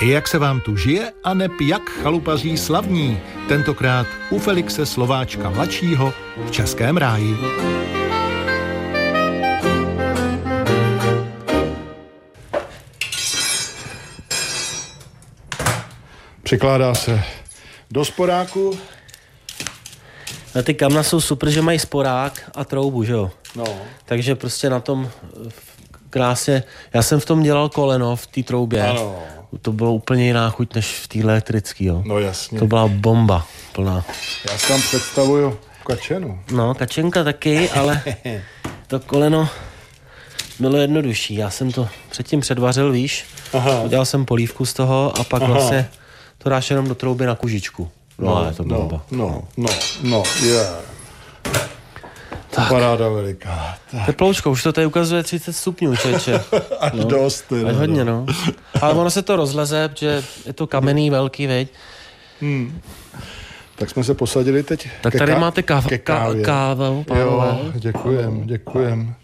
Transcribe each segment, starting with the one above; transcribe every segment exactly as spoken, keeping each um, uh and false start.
Jak se vám tu žije a neb jak chalupaří slavní, tentokrát u Felixe Slováčka mladšího v Českém ráji. Přikládá se do sporáku. A ty kamna jsou super, že mají sporák a troubu, že jo? No. Takže prostě na tom krásně, já jsem v tom dělal koleno v té troubě. Ano. To bylo úplně jiná chuť než v té elektrický, jo. No jasně. To byla bomba plná. Já si tam představuju kačenu. No, kačenka taky, ale to koleno bylo jednodušší. Já jsem to předtím předvařil, víš. Aha. Udělal jsem polívku z toho a pak Aha. vlastně to dáš jenom do trouby na kužičku. No, no ale to bomba. No, no, no, je. Yeah. Paráda veliká. Tak. Teploučko, už to tady ukazuje třicet stupňů, čeče. Až no. dost. Teda, Až hodně, no. Ale ono se to rozleze, protože je to kamenný velký, veď. Hmm. Tak jsme se posadili teď tak ke tady ká... máte káv... ke kávě. Kávu, pánové. Jo, děkujem, děkujem.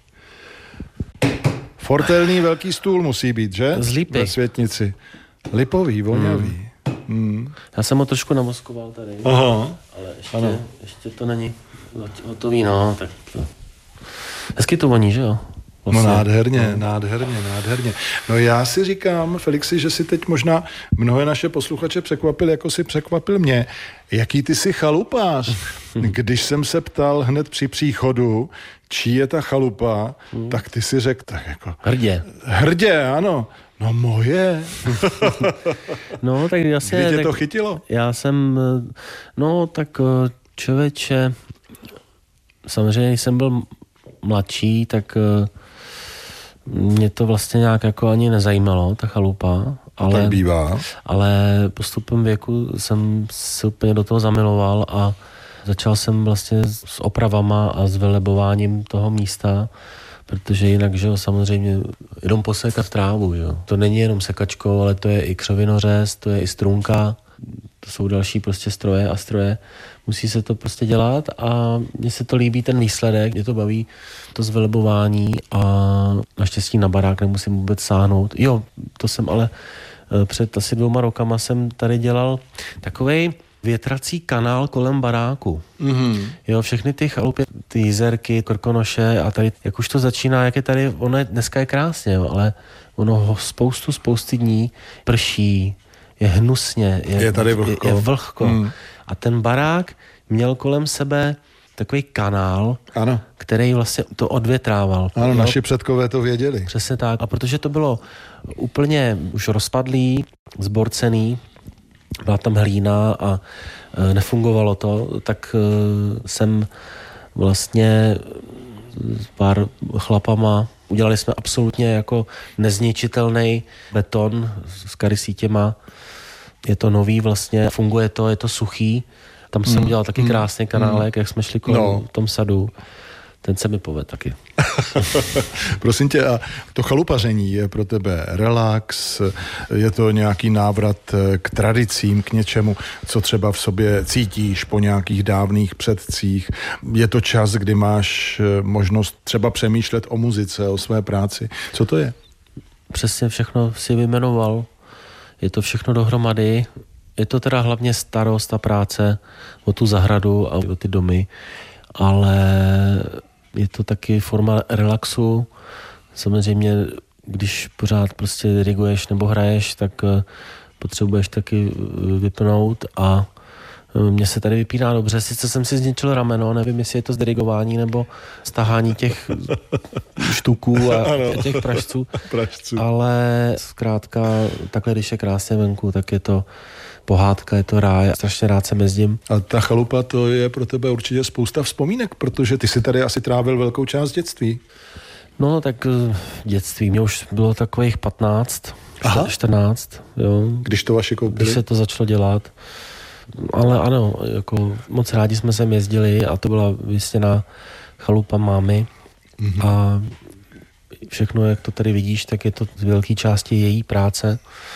Fortelný velký stůl musí být, že? Z lípy. Ve Světnici. Lipový, voňavý. Hmm. Hmm. Já jsem ho trošku namoskoval tady. Aha. Ale ještě, ještě to není hotový, no, tak to... Hezky to voní, že jo? Vlastně. No nádherně, no. nádherně, nádherně. No já si říkám, Felixi, že si teď možná mnohé naše posluchače překvapil, jako si překvapil mě. Jaký ty jsi chalupář? Když jsem se ptal hned při příchodu, čí je ta chalupa, hmm. tak ty si řekl tak jako... Hrdě. Hrdě, ano. No moje. No, tak jasně... Kdy tě tak to chytilo? Já jsem, no tak člověče, samozřejmě, když jsem byl mladší, tak mě to vlastně nějak jako ani nezajímalo, ta chalupa. Ale, tak bývá. Ale postupem věku jsem se úplně do toho zamiloval a začal jsem vlastně s opravama a s velebováním toho místa, protože jinak, že jo, samozřejmě jenom posekat trávu, jo. To není jenom sekačkou, ale to je i křovinořez, to je i strunka, to jsou další prostě stroje a stroje. Musí se to prostě dělat a mně se to líbí ten výsledek, mě to baví to zvelebování a naštěstí na barák nemusím vůbec sáhnout. Jo, to jsem ale před asi dvouma rokama jsem tady dělal takovej větrací kanál kolem baráku. Mm-hmm. Jo, všechny ty chalupy, ty jizerky, krkonoše a tady, jak už to začíná, jak je tady, ono je, dneska je krásně, jo, ale ono spoustu, spousty dní prší, je hnusně, je, je tady vlhko. Je, je vlhko. Mm. A ten barák měl kolem sebe takový kanál, ano. který vlastně to odvětrával. Ano, jo? Naši předkové to věděli. Přesně tak. A protože to bylo úplně už rozpadlý, zborcený, byla tam hlína a e, nefungovalo to, tak e, jsem vlastně s pár chlapama udělali jsme absolutně jako nezničitelný beton s karysítěma. Je to nový vlastně, funguje to, je to suchý. Tam jsem mm. udělal taky krásný kanálek, mm. jak jsme šli kolem no. tom sadu. Ten se mi povedl taky. Prosím tě, a to chalupaření je pro tebe relax, je to nějaký návrat k tradicím, k něčemu, co třeba v sobě cítíš po nějakých dávných předcích. Je to čas, kdy máš možnost třeba přemýšlet o muzice, o své práci. Co to je? Přesně všechno si vyjmenoval. Je to všechno dohromady. Je to teda hlavně starost a práce o tu zahradu a o ty domy, ale je to taky forma relaxu. Samozřejmě, když pořád prostě diriguješ nebo hraješ, tak potřebuješ taky vypnout a mně se tady vypíná dobře. Sice jsem si zničil rameno, nevím, jestli je to z dirigování nebo stahání těch štuků a těch pražců, pražců, ale zkrátka takhle, když je krásně venku, tak je to pohádka, je to ráj, strašně rád se jezdím. A ta chalupa, to je pro tebe určitě spousta vzpomínek, protože ty si tady asi trávil velkou část dětství. No, tak dětství, mě už bylo takových patnáct, Aha. čtrnáct, jo. Když to vaši koupili? Když se to začalo dělat. Ale ano, jako moc rádi jsme sem jezdili a to byla vysněná chalupa mámy mm-hmm. a všechno, jak to tady vidíš, tak je to z velké části její práce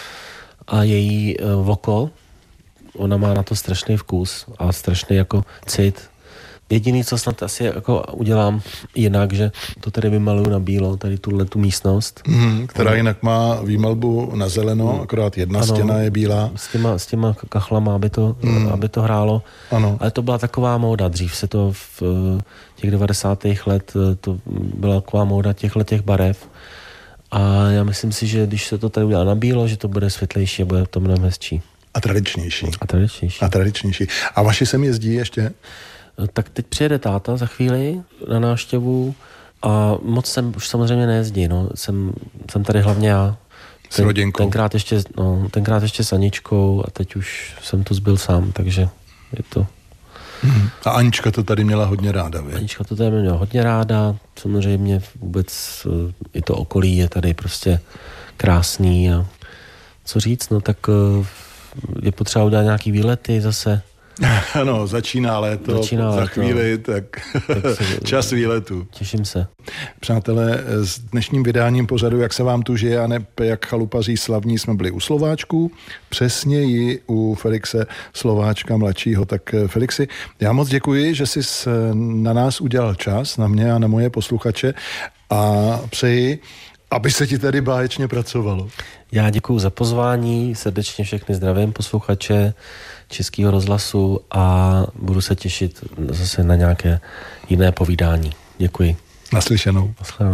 a její uh, voko. Ona má na to strašný vkus a strašný jako cit, Jediný, co snad asi jako udělám jinak, že to tady vymaluju na bílo, tady tuhle tu místnost. Mm, která no. jinak má výmalbu na zeleno, akorát jedna ano, stěna je bílá. S těma, s těma kachlama, aby to, mm. aby to hrálo. Ano. Ale to byla taková móda. Dřív se to v těch devadesátých let, to byla taková móda těchto těch barev. A já myslím si, že když se to tady udělá na bílo, že to bude světlejší a bude to mnohem hezčí. A tradičnější. A tradičnější. A tradičnější. A vaši sem jezdí ještě? Tak teď přijede táta za chvíli na návštěvu a moc jsem už samozřejmě nejezdí. No. Jsem, jsem tady hlavně já. S Ten, rodinkou. Tenkrát ještě, no, tenkrát ještě s Aničkou a teď už jsem tu zbyl sám, takže je to... Hmm. A Anička to tady měla hodně ráda, vy? Anička to tady měla hodně ráda. Samozřejmě vůbec i to okolí je tady prostě krásný a co říct, no tak je potřeba udělat nějaký výlety zase. Ano, začíná léto, začíná za léto. chvíli, tak, tak se, čas výletu. Těším se. Přátelé, s dnešním vydáním pořadu Jak se vám tu žije a neb jak chalupaří slavní jsme byli u Slováčků, přesněji u Felixe Slováčka mladšího. Tak Felixi, já moc děkuji, že jsi na nás udělal čas, na mě a na moje posluchače a přeji, aby se ti tady báječně pracovalo. Já děkuju za pozvání, srdečně všechny zdravím posluchače Českého rozhlasu a budu se těšit zase na nějaké jiné povídání. Děkuji. Naslyšenou. Naslyšenou.